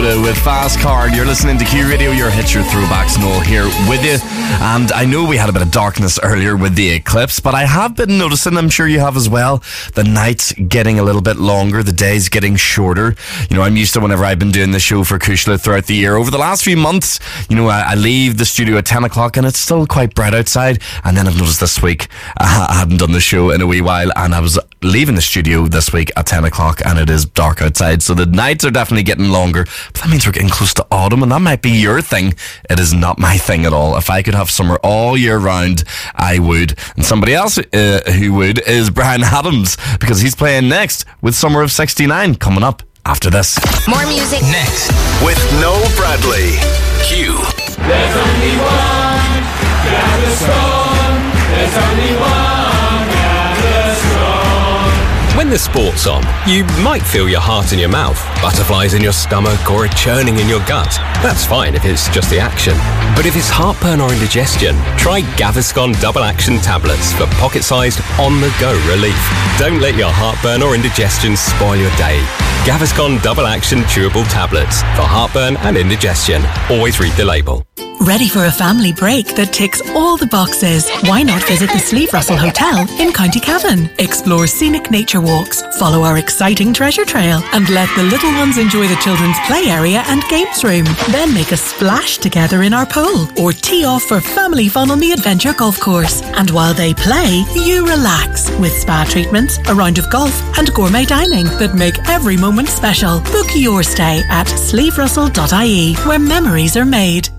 Soda with Fast Car. You're listening to Q Radio, your hits, your throwbacks. Noel here with you. And I know we had a bit of darkness earlier with the eclipse, but I have been noticing, I'm sure you have as well, the nights getting a little bit longer, the days getting shorter. You know, I'm used to whenever I've been doing the show for Kushla throughout the year. Over the last few months, you know, I leave the studio at 10 o'clock and it's still quite bright outside. And then I've noticed this week, I hadn't done the show in a wee while, and I was leaving the studio this week at 10 o'clock and it is dark outside. So the nights are definitely getting longer, but that means we're getting close to autumn, and that might be your thing. It is not my thing at all. If I could have summer all year round, I would. And somebody else who would is Bryan Adams, because he's playing next with Summer of 69 coming up after this. More music Next with Noel Bradley. Q. There's only one Gaviscon. There's only one Gaviscon. When the sport's on, you might feel your heart in your mouth, butterflies in your stomach, or a churning in your gut. That's fine if it's just the action. But if it's heartburn or indigestion, try Gaviscon Double Action Tablets for pocket-sized, on-the-go relief. Don't let your heartburn or indigestion spoil your day. Gaviscon Double Action Chewable Tablets for heartburn and indigestion. Always read the label. Ready for a family break that ticks all the boxes? Why not visit the Sleeve Russell Hotel in County Cavan? Explore scenic nature walks, follow our exciting treasure trail, and let the little ones enjoy the children's play area and games room. Then make a splash together in our pool, or tee off for family fun on the Adventure Golf Course. And while they play, you relax with spa treatments, a round of golf, and gourmet dining that make every moment special. Book your stay at sleeverussell.ie, where memories are made.